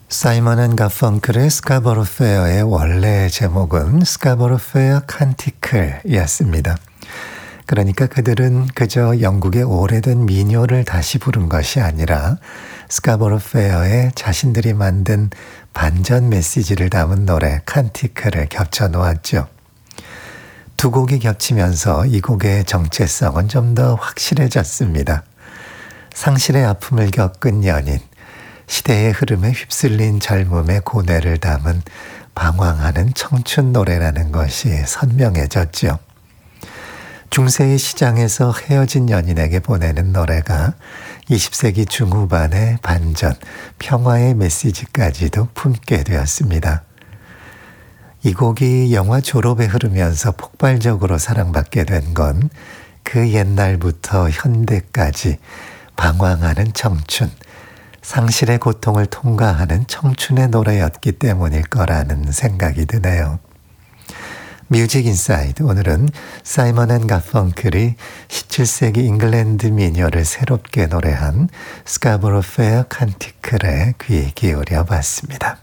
사이먼 앤 가펑클의 스카버로 페어의 원래 제목은 스카버로 페어 칸티클이었습니다. 그러니까 그들은 그저 영국의 오래된 민요를 다시 부른 것이 아니라 스카버로 페어에 자신들이 만든 반전 메시지를 담은 노래 칸티클을 겹쳐 놓았죠. 두 곡이 겹치면서 이 곡의 정체성은 좀 더 확실해졌습니다. 상실의 아픔을 겪은 연인, 시대의 흐름에 휩쓸린 젊음의 고뇌를 담은 방황하는 청춘 노래라는 것이 선명해졌죠. 중세의 시장에서 헤어진 연인에게 보내는 노래가 20세기 중후반의 반전, 평화의 메시지까지도 품게 되었습니다. 이 곡이 영화 졸업에 흐르면서 폭발적으로 사랑받게 된 건 그 옛날부터 현대까지 방황하는 청춘, 상실의 고통을 통과하는 청춘의 노래였기 때문일 거라는 생각이 드네요. 뮤직 인사이드, 오늘은 사이먼 앤 가펑클이 17세기 잉글랜드 민요를 새롭게 노래한 스카버로 페어 칸티클에 귀 기울여 봤습니다.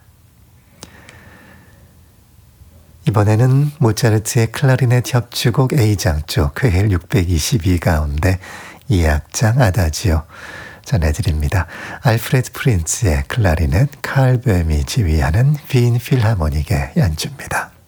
이번에는 모차르트의 클라리넷 협주곡 A장조 쾌헬 622 가운데 2악장 아다지오 전해드립니다. 알프레드 프린츠의 클라리넷, 칼 뱀이 지휘하는 빈 필하모닉의 연주입니다.